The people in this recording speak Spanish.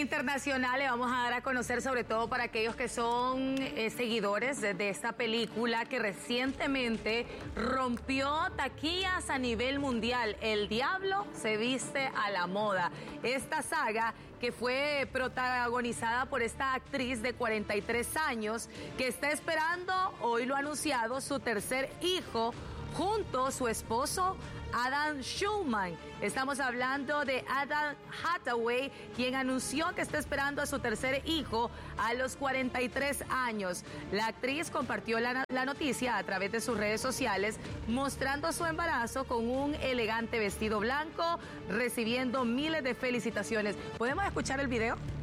internacional le vamos a dar a conocer, sobre todo para aquellos que son seguidores de esta película que recientemente rompió taquillas a nivel mundial. El diablo se viste a la moda. Esta saga que fue protagonizada por esta actriz de 43 años que está esperando, hoy lo ha anunciado, su tercer hijo junto a su esposo Adam Schulman. Estamos hablando de Adam Hathaway, quien anunció que está esperando a su tercer hijo a los 43 años. La actriz compartió la noticia a través de sus redes sociales, mostrando su embarazo con un elegante vestido blanco, recibiendo miles de felicitaciones. ¿Podemos escuchar el video?